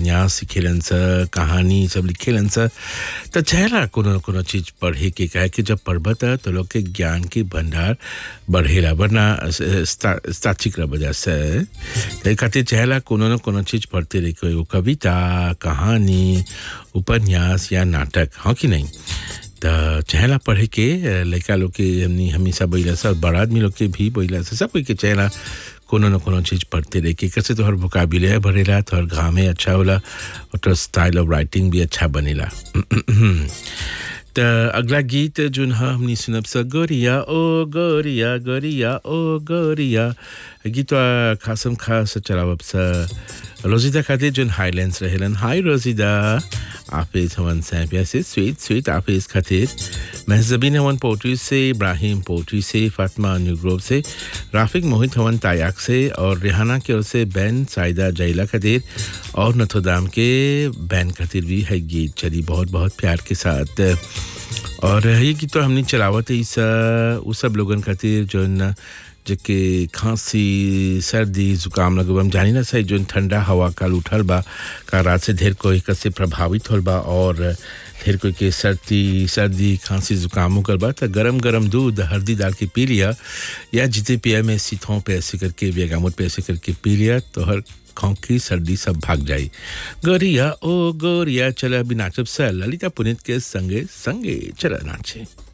उपन्यास सिखेलन सा कहानी सब लिखेलन सा तो चेहरा कोनो न कोनो चीज पढ़े के कहे कि जब पढ़बत तो लोग के ज्ञान के भंडार बढ़ेला वरना स्ताचिक वजह से ते खातिर चेहरा कोनो न कोनो चीज पढ़ते रहे कोई कविता कहानी उपन्यास या नाटक हाँ कि नहीं तो चेहरा पढ़े के लड़का लोग के हमेशा बोला सब बड़ा आदमी लोग के भी बोला सब कोई के चेहरा कोनो न कोनो चीज पढ़ते रहे कि कैसे तोहर वोकैबुलरी बढ़ेला तोहर ग्रामर अच्छा होला और तोहर स्टाइल ऑफ राइटिंग भी अच्छा बनेला तो अगला गीत जोन हमनी सुनब स गोरिया ओ गोरिया गोरिया ओ गोरिया गीत खासम खास चलावब स रोजिदा खातिर जोन हाईलैंड्स रहेलन हाई रोजिदा आफिस हवन सैपिया से स्वीट स्वीट आफिस खातिर महजबीन हवन पोट्री से इब्राहिम पोट्री से फातिमा न्यूग्रोव से राफिक मोहित हवन तायाक से और रेहाना की ओर से बैन साइदा जैला खातिर और नथोदाम के बैन खातिर भी है गीत चली बहुत बहुत प्यार के साथ और ये गीत तो हमने चलावत है उस सब लोगन खातिर जो जके खांसी सर्दी जुकाम लगब हम जानी ना सही जो ठंडा हवा काल उठल बा का रात से ढेर कोई कसे प्रभावित होल बा और ढेर कोई के सर्दी खांसी जुकाम हो बा तो गरम गरम दूध हल्दी डाल के पी लिया या जिते पिया में सीथों पे ऐसे करके बेगामुट पे ऐसे करके पी लिया तो हर खोंकी सर्दी सब भाग जाई गोरिया ओ गोरिया चला भी नाचब सा ललिता पुनीत के संगे संगे चला नाचे